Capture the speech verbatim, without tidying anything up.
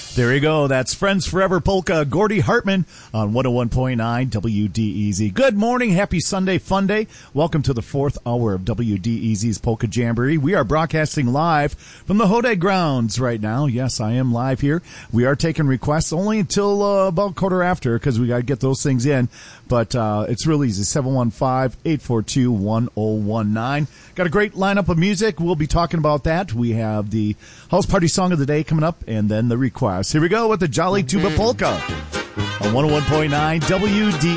There you go. That's Friends Forever Polka, Gordy Hartman on one oh one point nine W D E Z. Good morning. Happy Sunday Fun Day. Welcome to the fourth hour of W D E Z's Polka Jamboree. We are broadcasting live from the Hode grounds right now. Yes, I am live here. We are taking requests only until uh, about quarter after because we got to get those things in. But uh, it's real easy. seven one five, eight four two, one oh one nine. Got a great lineup of music. We'll be talking about that. We have the House Party Song of the Day coming up and then the request. Here we go with the Jolly Tuba Polka on one oh one point nine W D